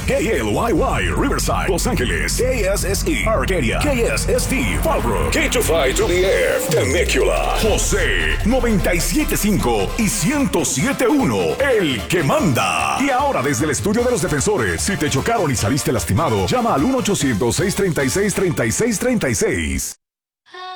KLYY, Riverside, Los Ángeles, KSSE, Arcadia, KSST, Fallbrook, K252F, Temecula, José, 97.5 y 107.1, el que manda. Y ahora desde el estudio de los defensores, si te chocaron y saliste lastimado, llama al 1-800-636-3636.